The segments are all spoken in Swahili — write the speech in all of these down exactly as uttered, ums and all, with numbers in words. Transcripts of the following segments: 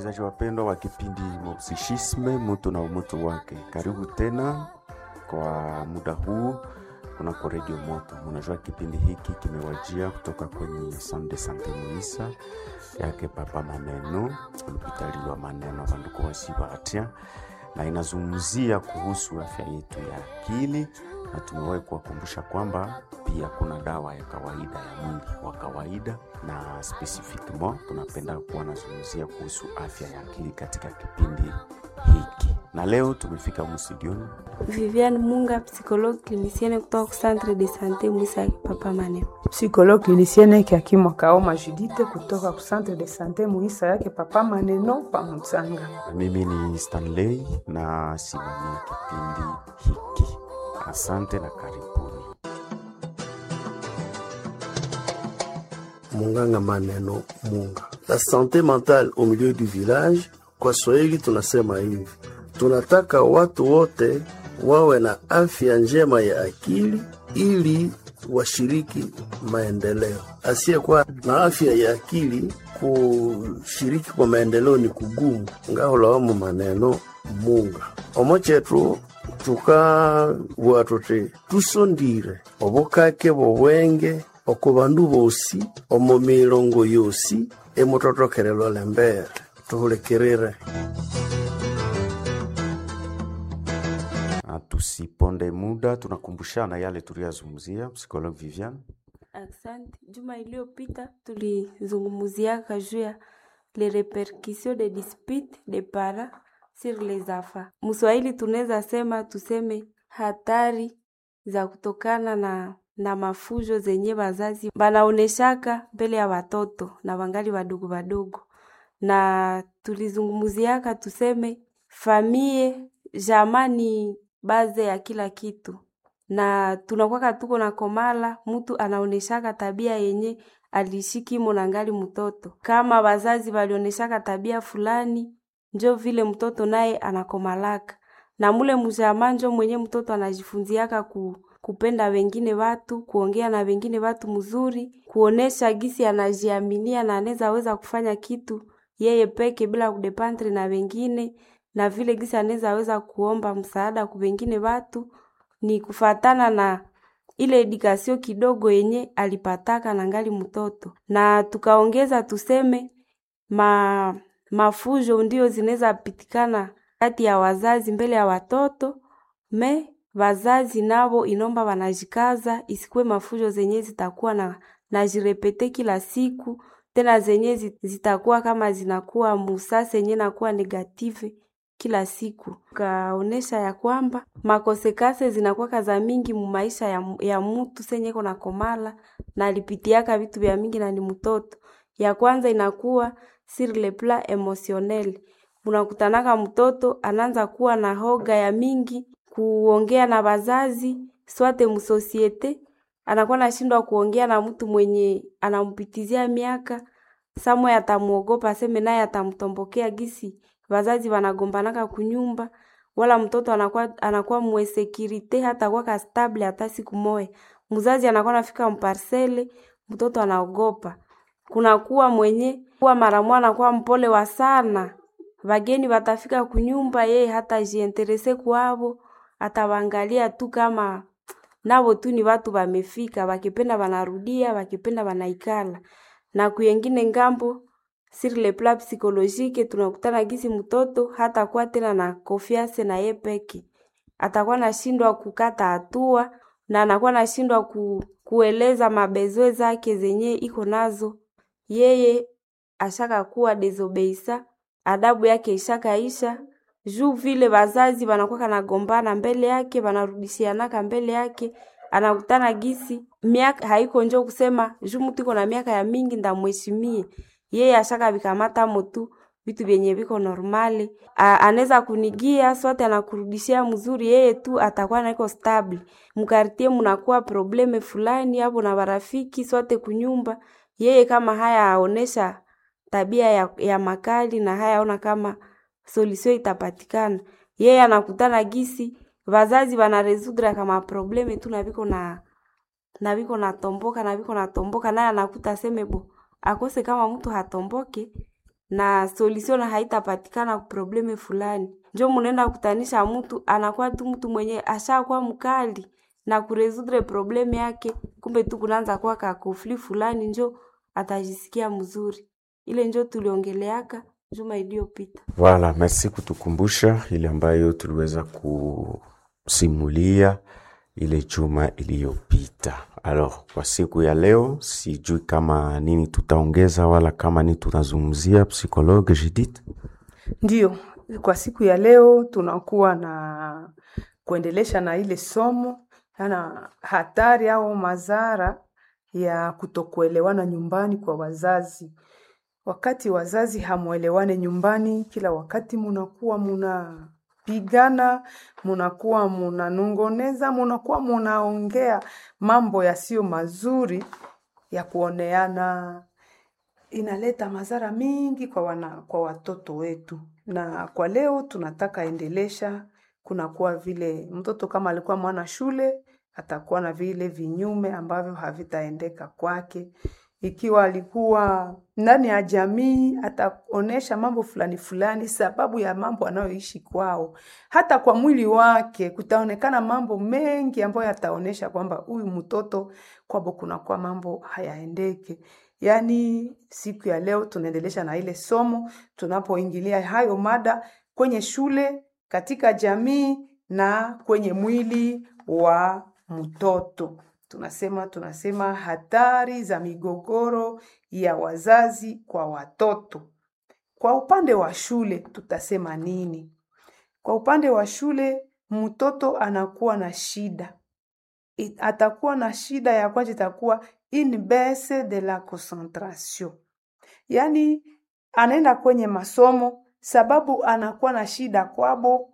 wasikilizaji wapendwa wa kipindi Mopsichisme mtu na umutu wake. Karibu tena kwa muda huu kunako Radio Moto. Unajua kipindi hiki kimewajia kutoka kwenye Centre de Santé Muisa yake Papa Maneno, hospitali wa Maneno banduko wasibatia, na inazungumzia kuhusu afya yetu ya akili, na tumewahi kuwakumbusha kwamba pia kuna dawa ya kawaida ya mwili wa kawaida, na specifically tunapenda kuwa nazungumzia kuhusu afya ya akili katika kipindi hiki. Na leo tumefika mstudioni Viviane Munga, psychologue clinicienne kutoka Centre de Santé Muisa Papa Maneno. Psychologue clinicienne Kiakimwa Kaoma Judith kutoka Centre de Santé Muisa yake Papa Maneno pa Mutsanga. Mimi ni Stanley na simamia kipindi hiki. Asante na karibuni. Munganga Maneno Munga. La santé mentale au milieu du village, kwa Swahili tunasema hivi: tunataka watu wote wawe na afya njema ya akili ili washiriki maendeleo. Asiyekuwa na afya ya akili kushiriki kwa maendeleo ni kugumu. Ngao lawamu Maneno Munga. Omochetu tuka watote tusondire obokake bobwenge okubandu bosi omo mirongo yosi emototokerelo lembere tuhulekerere. Tusiponde muda, tunakumbushana yale tuliyazungumzia. Psychologue Viviane. Asante. Juma iliyopita tulizungumzia juu ya les répercussions des disputes des parents sur les enfants. Mswahili tunaweza sema tuseme hatari za kutokana na na mafujo zenye wazazi banaoneshaka mbele ya watoto na wangali wadogo wadogo. Na tulizungumziaka tuseme famille jamani baze ya kila kitu. Na tunakuwa tuko na komala mtu anaoneshaka tabia yenye alishiki monangali mtoto. Kama wazazi walioneshaka tabia fulani, njo vile mtoto naye anakomalaka. Na mule mjamanjo mwenye mtoto anajifunziaka ku, kupenda wengine watu, kuongea na wengine watu mzuri, kuonesha gisi anajiaminia na anaweza weza kufanya kitu yeye peke bila kudependre na wengine, na vile gisi anaweza weza kuomba msaada kwa wengine watu, ni kufatana na ile edukasio kidogo yenye alipataka na ngali mtoto. Na tukaongeza tuseme ma mafujo ndio zinaweza pitikana kati ya wazazi mbele ya watoto, me wazazi nabo inomba wanajikaza isikuwe mafujo zenye zitakuwa na najirepete kila siku, tena zenye zitakuwa kama zinakuwa musase yenye nakuwa negative kila siku. Kaonesha ya kwamba makosekase zinakuwa kaza mingi mu maisha ya, ya mtu senye kona komala na alipitiaka vitu vya mingi na ni mtoto. Ya kwanza inakuwa sur le plan émotionnel. Unakutanaka mtoto anaanza kuwa na hoga ya mingi kuongea na wazazi, swate mu societe, anakuwa nashindwa kuongea na mtu mwenye anampitizia miaka, samwe atamuogopa seme naye atamtombokea gisi wazazi wanagombanaka kunyumba, wala mtoto anakuwa anakuwa muesecurite hata kwa ka stable hata siku moja. Mzazi anakuwa nafika mparcele, mtoto anaogopa. Kuna kuwa mwenye kuwa mara mwana kuwa mpole wa sana. Wageni watafika kunyumba, yeye hata jiinterese kwao, atawaangalia tu kama nabo tu ni watu wamefika, wakipenda wanarudia, wakipenda wanaikala. Na kuyengine ngambo sur le plan psychologique tunakutana gisi mtoto hata kwa tena na confiance na yeye peke. Atakuwa nashindwa kukata hatua na anakuwa nashindwa ku, kueleza mabezwe zake zenye iko nazo. Yeye ashaka kuwa desobeisa, adabu yake ishakaisha, juu vile wazazi wanakuwa kanagombana mbele yake, wanarudishiana mbele yake, anakutana gisi miaka haiko njoo kusema juu mtu iko na miaka ya mingi ndamheshimie. Yeye ashaka bikamata motu vitu vyenye viko normali, anaweza kunigia sote anakurudishia mzuri, yeye tu atakuwa na iko stable. Mkartie mnakuwa probleme fulani hapo na marafiki sote kunyumba, yeye kama haya aonesha tabia ya, ya makali na haya ona kama solution itapatikana, yeye anakutana gisi wazazi wanaresudra kama probleme tu na viko na na viko na tomboka na viko na tomboka, naye anakuta semebo akose kama mtu hatomboke na solution haitapatikana ku probleme fulani. Njo munenda kutanisha mtu anakuwa tu mtu mwenye ashakuwa mkali na kuresoudre probleme yake, kumbe tu kunaanza kuwa ka conflict fulani, njo atajisikia mzuri. Ile njo tuliongeleaka juma iliyopita. Voilà, merci kutukumbusha ile ambayo tuliweza kusimulia ile juma iliyopita. Alors, kwa siku ya leo sijui kama nini tutaongeza wala kama nini tunazungumzia, psychologue Judith. Ndiyo, kwa siku ya leo tunakuwa na kuendelesha na ile somo na hatari au madhara ya kutokuelewana nyumbani kwa wazazi. Wakati wazazi hamuelewane nyumbani, kila wakati munakuwa muna pigana, munakuwa munanungoneza, munakuwa munaongea mambo yasiyo mazuri ya kuoneana, inaleta madhara mingi kwa wana, kwa watoto wetu. Na kwa leo tunataka endelesha, kunakuwa vile mtoto kama alikuwa mwana shule, atakuwa na vile vinyume ambavyo havitaendeka kwake. Ikiwa alikuwa ndani ya jamii, ataonesha mambo fulani fulani sababu ya mambo anayoishi kwao. Hata kwa mwili wake kutaonekana mambo mengi ambayo yataonesha kwamba huyu mtoto kwabo kuna kwa mambo hayaendeke. Yani siku ya leo tunaendelesha na ile somo, tunapoingilia hayo mada kwenye shule, katika jamii na kwenye mwili wa mtoto. Tunasema tunasema hatari za migogoro ya wazazi kwa watoto. Kwa upande wa shule tutasema nini? Kwa upande wa shule mtoto anakuwa na shida. It, atakuwa na shida ya kwanza itakuwa une baisse de la concentration. Yani anaenda kwenye masomo sababu anakuwa na shida kwabo.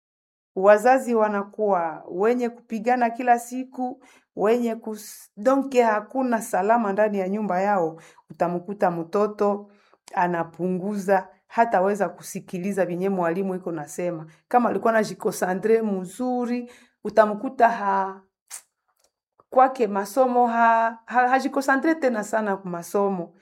Wazazi wanakuwa wenye kupigana kila siku, wenye kus... donke hakuna salama ndani ya nyumba yao. Utamkuta mtoto anapunguza, hataweza kusikiliza vinye mwalimu iko nasema. Kama alikuwa anajikosandre mzuri, utamkuta ha kwake masomo ha, ha hajikosandre tena sana kwa masomo.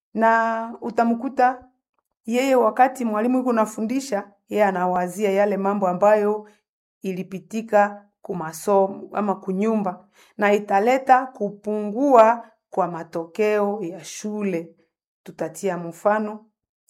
Na utamkuta yeye wakati mwalimu iko nafundisha, yeye anawazia yale mambo ambayo ilipitika kumasomo ama kunyumba, na italeta kupungua kwa matokeo ya shule. Tutatia mfano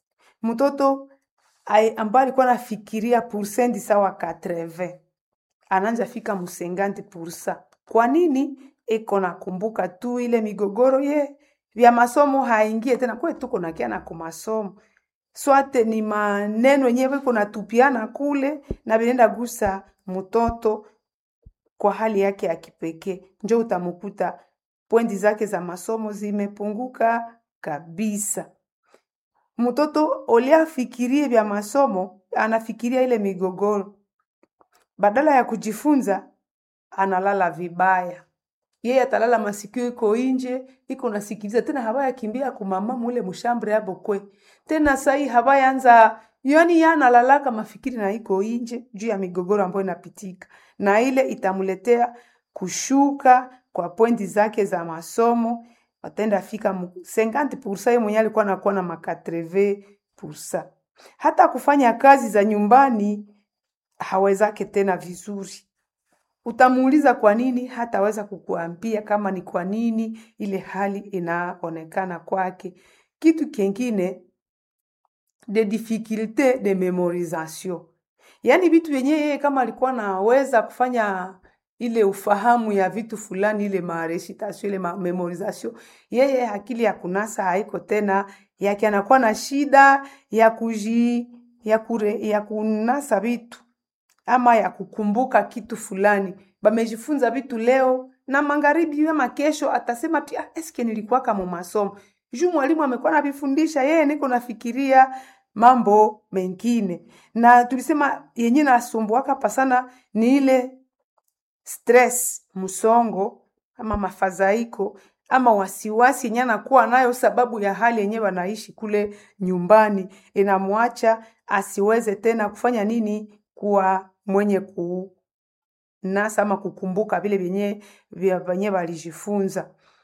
mtoto ambaye alikuwa anafikiria pourcent sawa quatre-vingts anaanza fika mu cinquante pourcent. Kwa nini? Eko nakumbuka tu ile migogoro ye vya masomo, haingie tena kwa tuko na kiana kwa masomo. Swate ni maneno yenyewe kuna tupiana kule na binenda gusa mtoto kwa hali yake ya kipekee. Njo utamukuta pointi zake za masomo zimepunguka kabisa. Mtoto olia fikirie vya masomo, anafikiria ile migogoro. Badala ya kujifunza, analala vibaya. Yeye atalala masikio iko nje, iko nasikiliza tena habaya kimbia kumama mule mushambre yabo kwe. Tena sai habaya anza, yani yana lalaka mafikiri na iko nje juu ya migogoro ambayo inapitika. Na ile itamuletea kushuka kwa pointi zake za masomo, atenda fika cinquante pourcent yeye mwenye alikuwa anakuwa na quatre-vingts pourcent. Hata kufanya kazi za nyumbani hawezake tena vizuri. Utamuuliza kwa nini, hataweza kukuambia kama ni kwa nini ile hali inaonekana kwake. Kitu kingine, de difficulté de mémorisation. Yani vitu yenyewe kama alikuwa naweza kufanya ile ufahamu ya vitu fulani, ile marecitation, ile memorization, yeye akili ya kunasa haiko tena, yake anakuwa na shida ya kuji ya kure, ya kunasa vitu ama ya kukumbuka kitu fulani. Bamejifunza vitu leo na magharibi ama kesho atasema tia ah, eske nilikuwa kama masomo. Juu mwalimu amekuwa anabifundisha, yeye niko nafikiria mambo mengine. Na tulisema yenye nasumbuaka pasana ni ile stress, msongo ama mafadhaiko ama wasiwasi yenye anakuwa nayo sababu ya hali yenyewe wanaishi kule nyumbani, inamwacha asiweze tena kufanya nini, kuwa mwenye kunasa ama kukumbuka vile vyenye vyenye walijifunza.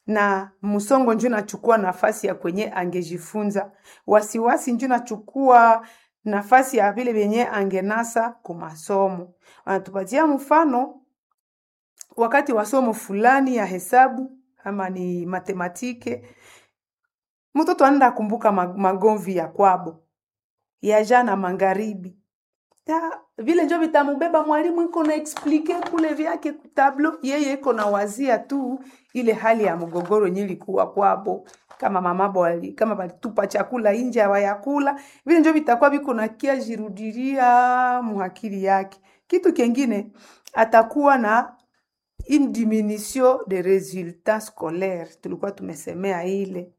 na msongo njo nachukua nafasi ya kwenye angejifunza, wasiwasi njo nachukua nafasi ya vile vyenye angenasa kumasomo. Wanatupatia mfano wakati wa somo fulani ya hesabu ama ni matematike, mtoto anaenda kumbuka magomvi ya kwabo ya jana magharibi. Ya, vile njo vitamubeba mwalimu iko na explique kule vyake kutablo, yeye iko na wazia tu ile hali ya mgogoro nyili kuwa kwabo, kama mamabo wali, kama balitupa chakula nje hawayakula, vile njo vitakuwa biko na kia jirudiria muhakili yake. Kitu kingine atakuwa na une diminution de résultats scolaires, tulikuwa tumesemea ile.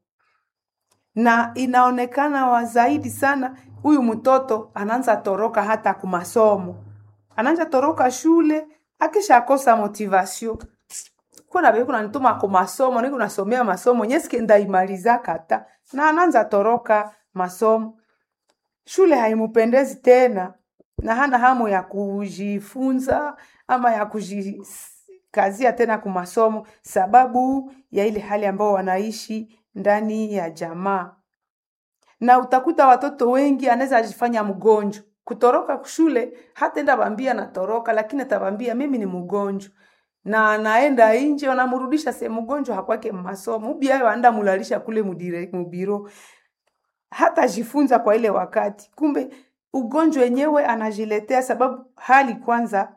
Na inaonekana wa zaidi sana huyu mtoto anaanza toroka hata kumasomo. Anaanza toroka shule akisha kosa motivation. Kuna bebe kuna nituma kumasomo, niko nasomea masomo, nyeske ndaimaliza kata. Na anaanza toroka masomo. Shule haimupendezi tena na hana hamu ya kujifunza ama ya kujikazia tena kumasomo sababu ya ile hali ambao wanaishi ndani ya jamaa. Na utakuta watoto wengi anaweza ajifanya mgonjwa. Kutoroka shule hata enda bambia na toroka, lakini atabambia mimi ni mgonjwa. Na anaenda nje wanamrudisha sehemu mgonjwa hakwake masomo. Ubi hayo anda mulalisha kule mudire mubiro. Hata jifunza kwa ile wakati. Kumbe ugonjwa wenyewe anajiletea sababu hali kwanza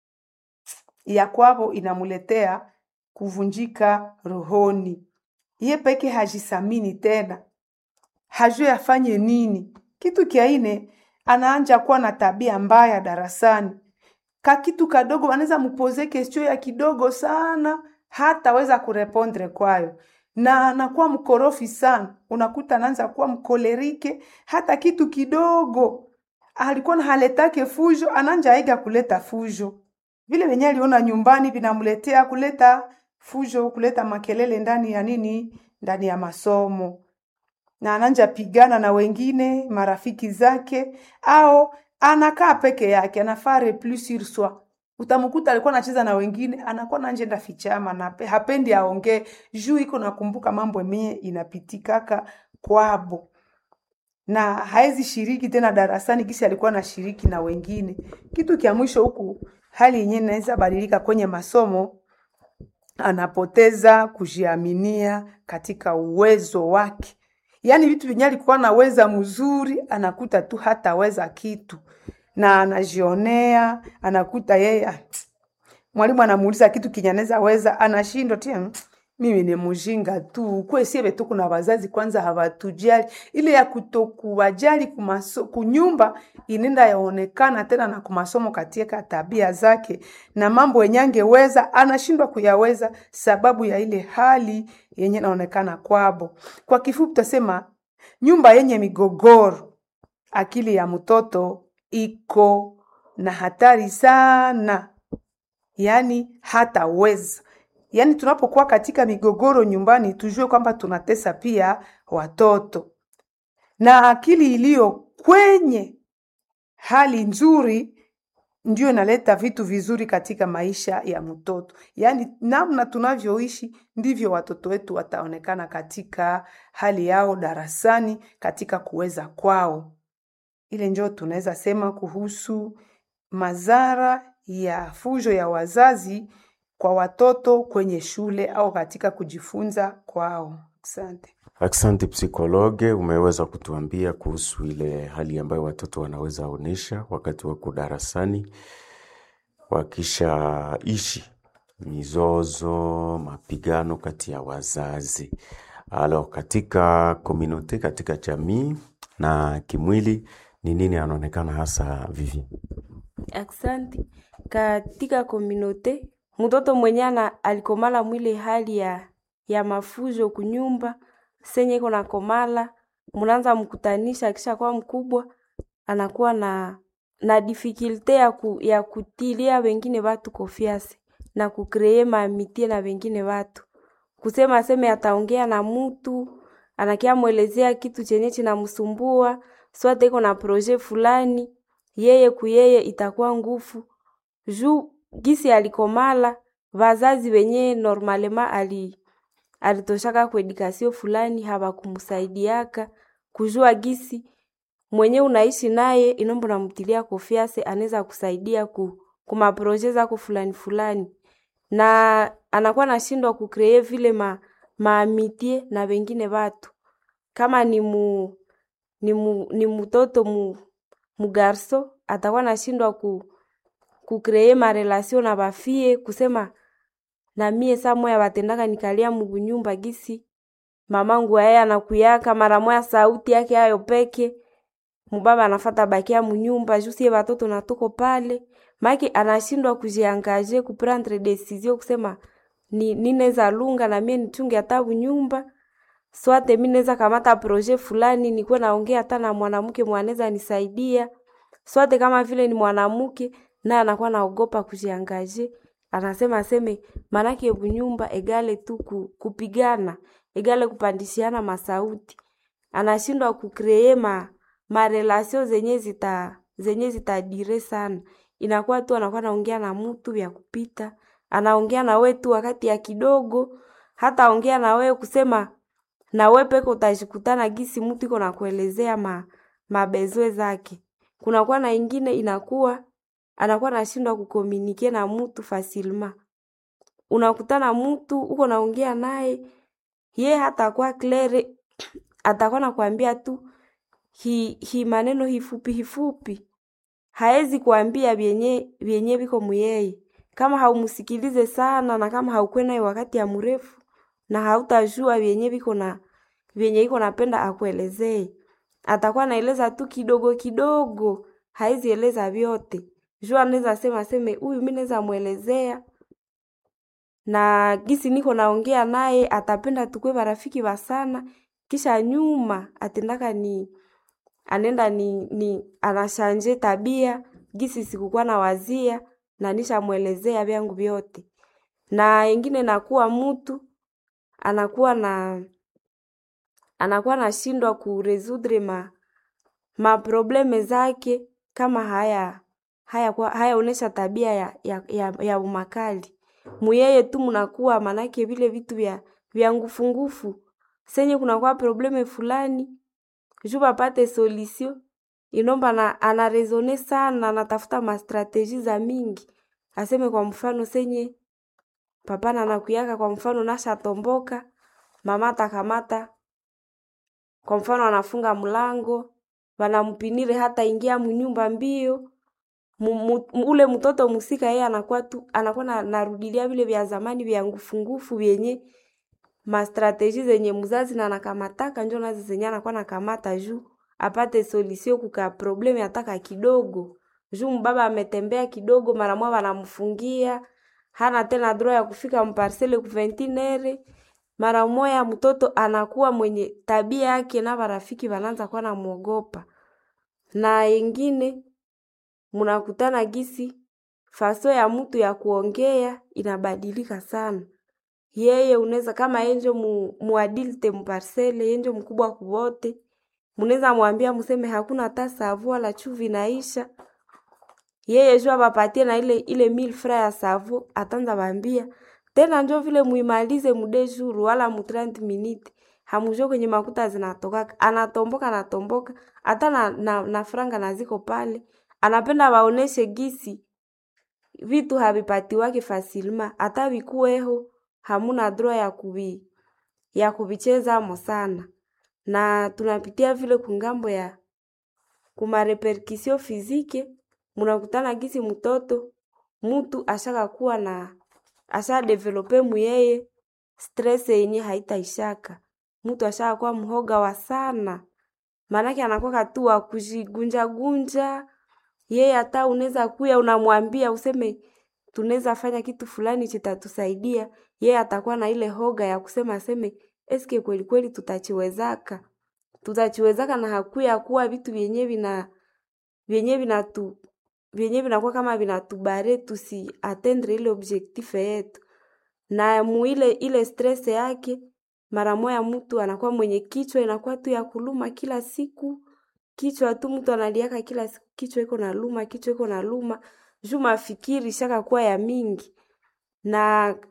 ya kwabo inamuletea kuvunjika rohoni. Ye peke hajisamini tena. Hajue afanye nini. Kitu kiaine anaanja kuwa na tabia mbaya darasani. Ka kitu kadogo anaweza mupoze question ya kidogo sana hata weza kurepondre kwayo. Na anakuwa mkorofi sana. Unakuta anaanza kuwa mkolerike hata kitu kidogo. Alikuwa na haletake fujo, ananja aiga kuleta fujo. Vile wenye aliona nyumbani vinamuletea kuleta fujo, kuleta makelele ndani ya nini? Ndani ya masomo. Na ananja pigana na wengine, marafiki zake, au anakaa peke yake, anafare plus sur soi. Utamukuta alikuwa anacheza na wengine, anakuwa anajenda fichama na hapendi aongee, juu iko nakumbuka mambo yenye inapitikaka kwabo. Na haezi shiriki tena darasani kisi alikuwa na shiriki na wengine. Kitu kia mwisho huku hali yenyewe inaweza badilika kwenye masomo, anapoteza kujiaminia katika uwezo wake. Yaani vitu vinyo alikuwa anaweza mzuri, anakuta tu hataweza kitu. Na anajionea, anakuta yeye, mwalimu anamuuliza kitu kinyaneza weza, anashindwa tia, mimi ni mjinga tu. Kwe siebe tu kuna wazazi kwanza hawatujali. Ile ya kutokuwajali kumaso, kunyumba inenda yaonekana tena na kumasomo katika tabia zake. Na mambo yenye angeweza anashindwa kuyaweza sababu ya ile hali yenye inaonekana kwabo. Kwa kifupi tutasema nyumba yenye migogoro, akili ya mtoto iko na hatari sana. Yaani hataweza. Yaani tunapokuwa katika migogoro nyumbani tujue kwamba tunatesa pia watoto. Na akili iliyo kwenye hali nzuri ndio inaleta vitu vizuri katika maisha ya mtoto. Yaani namna tunavyoishi ndivyo watoto wetu wataonekana katika hali yao darasani, katika kuweza kwao. Ile ndio tunaweza sema kuhusu madhara ya fujo ya wazazi kwa watoto kwenye shule au katika kujifunza kwao. Asante. Asante psikologe, umeweza kutuambia kuhusu ile hali ambayo watoto wanaweza onesha wakati wako darasani wakisha ishi mizozo, mapigano kati ya wazazi. Alo katika community, katika jamii na kimwili ni nini anaonekana hasa Vivi? Asante. Katika community mtoto mwenye alikomala mwile hali ya ya mafujo kunyumba senye kuna komala mnaanza mkutanisha kisha kwa mkubwa anakuwa na na difficulty ya, ku, ya kutilia wengine watu confiance na kucreate maamitie na wengine watu kusema sema ataongea na mtu anakia muelezea kitu chenye kinamsumbua swate iko na projet fulani yeye kuyeye itakuwa ngufu juu gisi alikomala wazazi wenye normalema ali alitoshaka kwa edikasio fulani hawakumsaidiaka kujua gisi mwenye unaishi naye inombo namtilia konfiance anaweza kusaidia ku kuma projet zako fulani fulani, na anakuwa nashindwa kucreate vile ma maamitie na wengine watu. Kama ni mu ni mu, ni mtoto mu mugarso atakuwa nashindwa ku kucreate ma relation na bafie kusema na mie saa moya batendaka nikalia mu nyumba gisi mamangu yeye anakuyaka mara moya sauti yake hayo peke mubaba anafata bakia mu nyumba jusi watoto na tuko pale maki anashindwa kujiangaje ku prendre decision kusema ni ninaweza lunga na mie nichunge hata nyumba swate mimi naweza kamata projet fulani nikuwe naongea hata na mwanamke mwanaweza nisaidia swate kama vile ni mwanamke na anakuwa naogopa kujiangaje anasema aseme manake bunyumba egale tu kupigana egale kupandishiana masauti anashindwa kucreate ma ma relation zenye zita zenye zitadire sana. Inakuwa tu anakuwa naongea na mtu ya kupita anaongea na wewe tu wakati ya kidogo hata ongea na wewe kusema na wewe peke utajikutana gisi mtu iko nakuelezea ma mabezwe zake. Kuna kuwa na ingine inakuwa anakuwa nashindwa kukomunike na mtu fasilma. Unakutana mtu uko naongea naye ye hata kwa clear atakuwa nakwambia tu hi, hi maneno hifupi hifupi haezi kuambia vyenye vyenye biko muyeye kama haumusikilize sana na kama haukwena wakati ya mrefu na hautajua vyenye biko na vyenye iko napenda akuelezee atakuwa naeleza tu kidogo kidogo haezi eleza vyote jua anaweza sema seme huyu mimi naweza muelezea na gisi niko naongea naye atapenda tukue marafiki wa sana kisha nyuma atendaka ni anenda ni, ni anashanje tabia gisi sikukuwa na wazia na nisha muelezea vyangu vyote. Na ingine nakuwa mtu anakuwa na anakuwa nashindwa kuresoudre ma ma probleme zake kama haya haya kwa haya onesha tabia ya ya, ya, ya umakali muyeye tu mnakuwa manake vile vitu vya vya ngufungufu senye kuna kwa probleme fulani juba pate solution inomba na ana raisonner sana anatafuta ma strategie za mingi aseme kwa mfano senye papa na nakuyaka kwa mfano nasha tomboka mama takamata kwa mfano anafunga mlango wanampinire hata ingia mnyumba mbio M ule mtoto musika yeye anakuwa tu anakuwa na, narudilia vile vya zamani vya ngufungufu vyenye ma strategie zenye mzazi na nakamataka njoo nazi zenye anakuwa nakamata juu apate solution kuka probleme ataka kidogo juu mbaba ametembea kidogo mara mwa wanamfungia hana tena droit ya kufika mparcele ku vingt mara moja mtoto anakuwa mwenye tabia yake na marafiki wanaanza kuwa namuogopa. Na ingine mnakutana gisi faso ya mtu ya kuongea inabadilika sana. Yeye unaweza kama enjo mu, muadilte mparcele enjo mkubwa kuwote mnaweza mwambia mseme hakuna hata savu wala chuvi naisha yeye jua bapatie na ile ile mille francs ya savu atanza bambia tena njoo vile muimalize mude jour wala mu trente minutes hamujo kwenye makuta zinatoka anatomboka anatomboka hata na, na, na franga naziko pale anapenda waoneshe gisi vitu habipati wake fasilma hata vikueho hamuna droit ya kubi ya kubicheza mo sana. Na tunapitia vile kungambo ya kuma repercussion physique mnakutana gisi mtoto mtu ashaka kuwa na asha develope muyeye stress yenye haitaishaka mtu ashaka kuwa mhoga wa sana manake anakuwa tu wa kujigunja gunja yeye hata unaweza kuya unamwambia useme tunaweza fanya kitu fulani kitatusaidia yeye atakuwa na ile hoga ya kusema aseme eske kweli kweli tutachiwezaka tutachiwezaka na hakuya kuwa vitu vyenye vina vyenye vinatu vyenye vinakuwa kama vinatubare tusi atteindre ile objectif yetu. Na muile ile stress yake mara moja mtu anakuwa mwenye kichwa inakuwa tu ya kuluma kila siku kichwa tu mtu analiaka kila siku kichwa iko na luma kichwa iko na luma juma fikiri shaka kuwa ya mingi. Na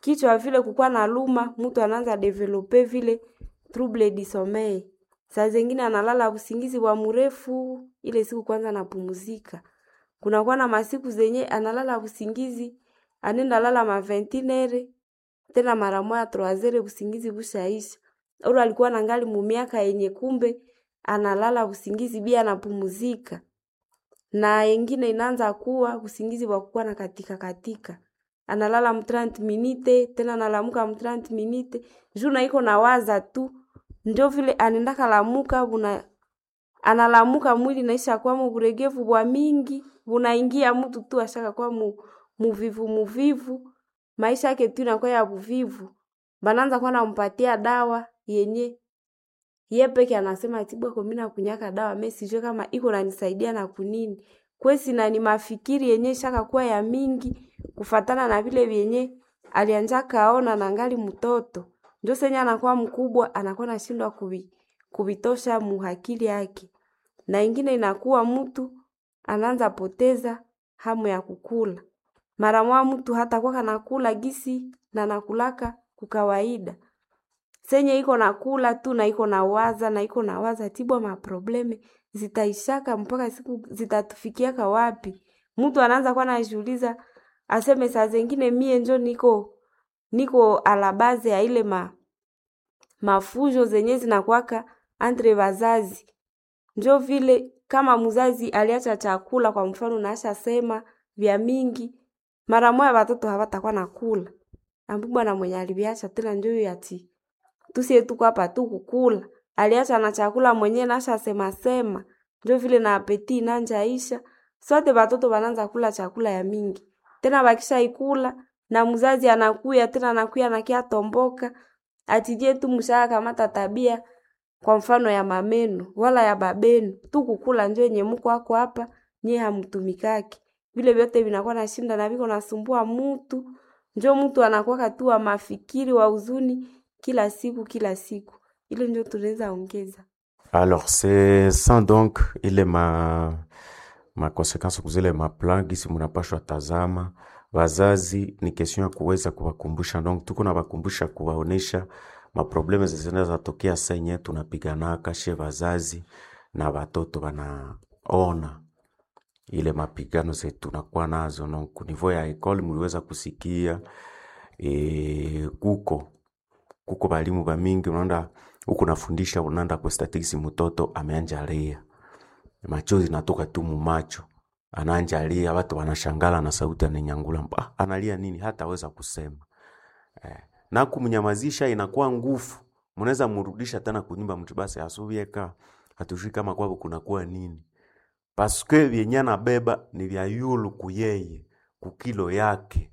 kichwa vile kukua na luma, mtu anaanza develope vile trouble du sommeil. Saa zingine analala usingizi wa mrefu, ile siku kwanza anapumzika. Kuna kwa na masiku zenye analala usingizi, anenda lala ma vingt et une heures, tena mara moja trois heures usingizi bushaisha. Oro alikuwa nangali mu miaka yenye kumbe analala usingizi bia anapumzika. Na ingine inaanza kuwa usingizi wa kukua na katika katika. Analala mu thirty minutes, tena analamuka mu thirty minutes. Juna iko na waza tu. Ndio vile anenda kalamuka buna analamuka mwili naisha kwa mu buregevu bwa mingi, bunaingia mtu tu ashaka kwa mu muvivu muvivu, maisha yake tu inakuwa ya buvivu. Bananza kwa nampatia dawa yenye yeye peke anasema tibwa kwa mimi nakunyaka dawa mimi sijui kama iko nanisaidia na kunini. Kwesi na ni mafikiri yenye shaka kwa ya mingi kufatana na vile vyenye alianja kaona na ngali mtoto. Ndio senya anakuwa mkubwa anakuwa anashindwa kubi kubitosha muhakili yake. Na ingine inakuwa mtu anaanza poteza hamu ya kukula. Mara mwa mtu hata kwa kanakula gisi na nakulaka kukawaida. Senye iko nakula tu na iko na waza na iko na waza tibwa maprobleme zitaishaka mpaka siku zitatufikia wapi. Mtu anaanza kwa anajiuliza aseme saa zingine mie njo niko niko alabaze ya ile ma mafujo zenye zinakuwaka entre wazazi. Njo vile kama mzazi aliacha chakula kwa mfano na asha sema vya mingi, mara moja watoto hawatakuwa nakula. Ambu bwana mwenye aliviacha tena ndio yati. Tusie tuko hapa tu kukula. Aliacha na chakula mwenye na asha sema sema. Ndio vile na apeti inanjaisha. Sote watoto wanaanza kula chakula ya mingi. Tena bakisha ikula na mzazi anakuya tena anakuya na kia tomboka. Atijie tu mshaka kamata tabia kwa mfano ya mamenu wala ya babenu tu kukula njo yenye mko wako hapa nye hamtumikaki. Vile vyote vinakuwa na shinda na viko nasumbua mtu. Njo mtu anakuwa tu wa mafikiri wa huzuni kila siku kila siku. Ile ndio tunaweza ongeza. Alors c'est ça donc ile ma ma conséquence kuzile ma plan gisi mnapashwa tazama wazazi ni question ya kuweza kuwakumbusha. Donc tuko na wakumbusha kuwaonesha maprobleme zinaweza tokea senye tunapiganaka she wazazi na watoto wanaona ile mapigano zetu tunakuwa nazo. Donc niveau ya ekole mliweza kusikia e, kuko kuko balimu ba mingi unaenda huko nafundisha unaenda kwa statistics mtoto ameanja lia. Machozi natoka tu mu macho. Anaanja lia watu wanashangala na sauti ananyangula. Ah, analia nini hataweza kusema. Eh, na kumnyamazisha inakuwa nguvu. Mnaweza mrudisha tena kunyumba mtu basi asubieka. Hatushiki kama kwao kuna kuwa nini. Paske vyenye anabeba ni vya yulu kuyeye, kukilo yake.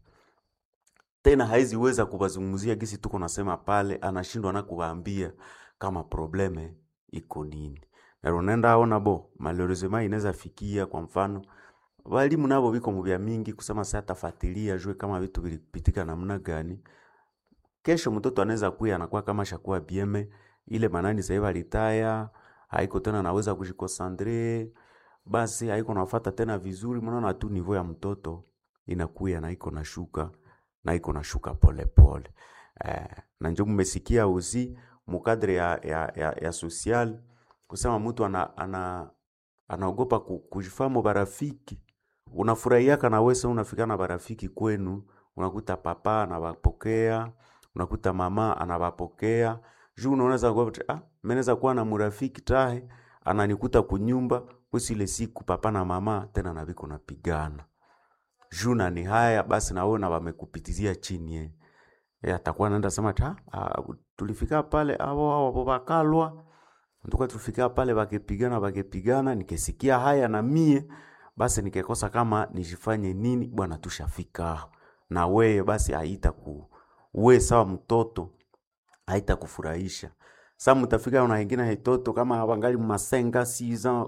Tena haizi weza kubazungumzia gisi tuko nasema pale, anashindwa na kuwaambia kama probleme iko nini. Na unaenda aona bo, malheureusement inaweza fikia kwa mfano walimu nabo biko mu vya mingi kusema sasa tafuatilia jue kama vitu vilipitika namna gani. Kesho mtoto anaweza kuya anakuwa kama shakuwa bieme ile manani sasa hivi litaya, haiko tena naweza kujikosandre, basi haiko nafuata tena vizuri. Mnaona tu niveau ya mtoto inakuya na iko na shuka na iko na shuka pole pole. Eh, na njoo mmesikia uzi mukadre ya ya ya, ya social kusema mtu ana ana anaogopa kujifahamu barafiki. Unafurahia kana wewe unafika na barafiki kwenu, unakuta papa anawapokea, unakuta mama anawapokea. Juu unaweza kuwa ah mmeneza kuwa na mrafiki tahe ananikuta kunyumba kwesi ile siku papa na mama tena na biko napigana. Juu na ni haya basi naona wamekupitizia chini yeye. Yeye atakuwa anaenda sema ta tulifika pale hao hao bakalwa. Nduka tulifika pale bakipigana bakipigana nikisikia haya na mie basi nikekosa kama nijifanye nini bwana tushafika. Na wewe basi haita ku wewe sawa mtoto haita kufurahisha. Sasa mtafika na wengine haitoto kama wangali masenga six ans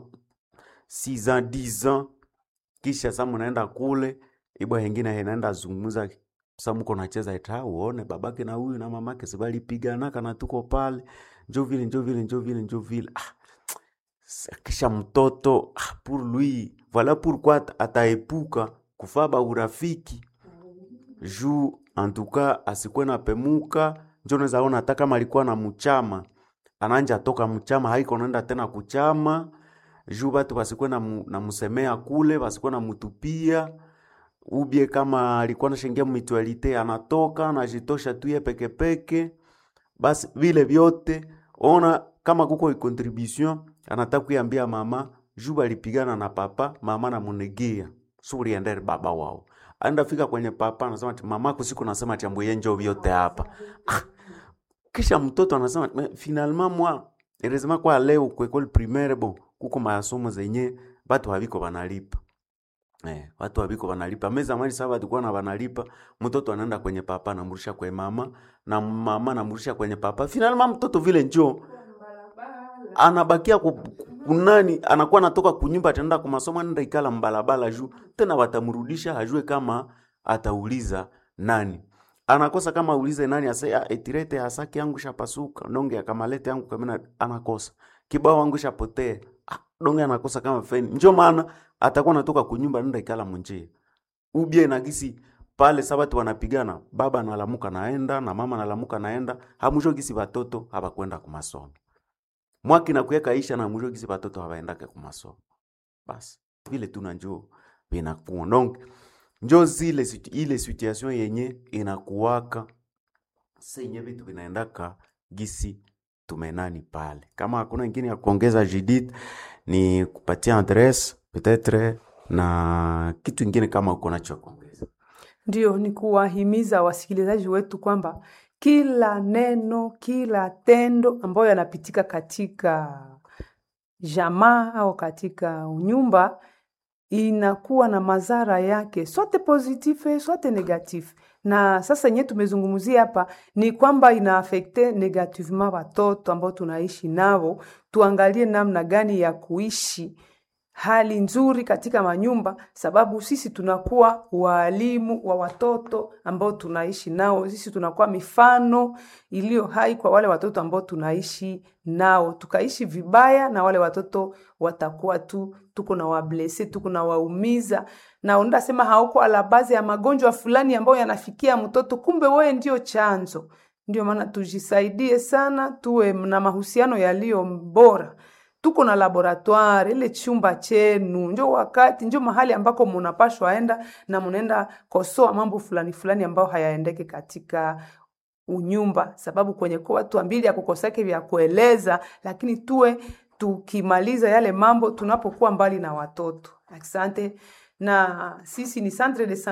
six ans dix ans kisha sasa mnaenda kule ibwa wengine inaenda zungumza sasa mko nacheza ita uone babake na huyu na mamake sibali pigana kana tuko pale njoo vile njoo vile njoo vile njoo vile ah kisha mtoto ah, pour lui voilà pourquoi ataepuka kufaba urafiki juu antuka asikuwe na pemuka. Njo unaweza ona hata kama alikuwa na mchama ananja toka mchama haiko naenda tena kuchama juu batu basikuwe na, mu, na musemea kule, basikuwe na mutupia ubie. Kama alikuwa nashengia mutualite anatoka anajitosha tuye peke peke. Basi vile vyote ona kama kuko contribution anataka kuambia mama juu alipigana na papa, mama na munegia suri endere baba wao. Anda fika kwenye papa anasema mama kusiku nasema chambo yenjo vyote hapa. Ah, kisha mtoto anasema finalement moi heureusement kwa leo kwa école primaire bon kuko masomo zenye watu habiko banalipa. Eh, watu habiko banalipa. Meza mali saba tulikuwa na banalipa. Mtoto anaenda kwenye papa anamrusha kwa mama na mama anamrusha kwenye papa. Finalement mtoto vile njoo anabakia kunani, anakuwa natoka kunyumba ataenda kwa masomo anaenda ikala mbalabala juu tena watamrudisha hajue kama atauliza nani. Anakosa kama ulize nani asaya etirete hasaki yangu shapasuka ndonge akamalete yangu kamena, anakosa kibao wangu shapotea ah, ndonge anakosa kama feni. Njoo maana atakuwa natoka kunyumba anaenda ikala munjie ubie na gisi pale sabatu wanapigana, baba analamuka naenda na mama analamuka naenda, hamusho gisi watoto habakwenda kwa masomo. Mwaki na kuweka isha na mwisho gisi watoto hawaendake kwa masomo. Basi vile tuna njoo vinakuwa donc njoo zile ile situation yenye inakuwaka senye vitu vinaendaka gisi tumenani pale. Kama hakuna ingine ya kuongeza Judith, ni kupatia adresse peut-être na kitu ingine kama uko nacho kuongeza. Ndio, ni kuwahimiza wasikilizaji wetu kwamba kila neno, kila tendo ambayo yanapitika katika jamaa au katika nyumba inakuwa na madhara yake, sote positive, sote negative. Na sasa nye tumezungumzia hapa ni kwamba ina affecte negativement watoto ambao tunaishi nao. Tuangalie namna gani ya kuishi hali nzuri katika manyumba, sababu sisi tunakuwa walimu wa watoto ambao tunaishi nao. Sisi tunakuwa mifano iliyo hai kwa wale watoto ambao tunaishi nao. Tukaishi vibaya na wale watoto watakuwa tu tuko na wablese, tuko na waumiza, na onda sema hauko ala bazi ya magonjwa fulani ambayo yanafikia mtoto, kumbe wewe ndio chanzo. Ndio maana tujisaidie sana, tuwe na mahusiano yaliyo bora. Tuko na laboratoire, ile chumba chenu, njo wakati, njo mahali ambako mnapashwa aenda na mnaenda kosoa mambo fulani fulani ambao hayaendeke katika unyumba, sababu kwenye kwa watu ambili ya kukosake vya kueleza, lakini tuwe tukimaliza yale mambo tunapokuwa mbali na watoto. Asante. Na sisi ni Centre de